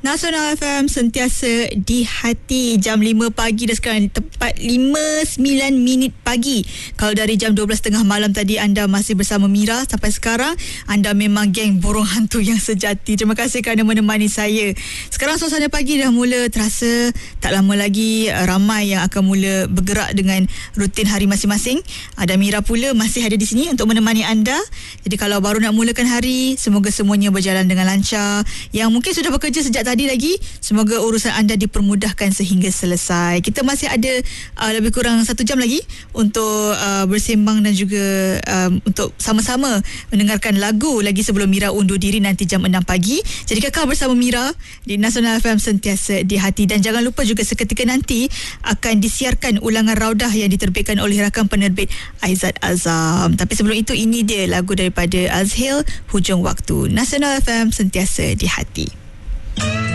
Nasional FM sentiasa di hati. Jam 5 pagi dah sekarang, tepat 5:09 pagi. Kalau dari jam 12.30 malam tadi anda masih bersama Mira sampai sekarang, anda memang geng burung hantu yang sejati. Terima kasih kerana menemani saya. Sekarang suasana pagi dah mula terasa. Tak lama lagi ramai yang akan mula bergerak dengan rutin hari masing-masing. Ada Mira pula masih ada di sini untuk menemani anda. Jadi kalau baru nak mulakan hari, semoga semuanya berjalan dengan lancar. Yang mungkin sudah bekerja sejak tadi lagi, semoga urusan anda dipermudahkan sehingga selesai. Kita masih ada lebih kurang 1 jam lagi untuk bersembang dan juga untuk sama-sama mendengarkan lagu lagi sebelum Mira undur diri nanti jam 6 pagi. Jadi kekal bersama Mira di Nasional FM sentiasa di hati. Dan jangan lupa juga seketika nanti akan disiarkan ulangan Raudah yang diterbitkan oleh rakan penerbit Aizat Azam. Tapi sebelum itu, ini dia lagu daripada Azhil, Hujung Waktu. Nasional FM sentiasa di hati.